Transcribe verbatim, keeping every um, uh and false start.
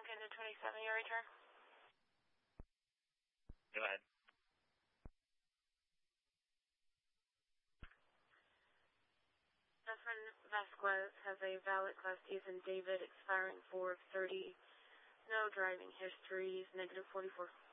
into twenty-seven, your return. Go ahead. Desmond Vasquez has a valid Class D and David expiring four of thirty. No driving history, negative forty-four.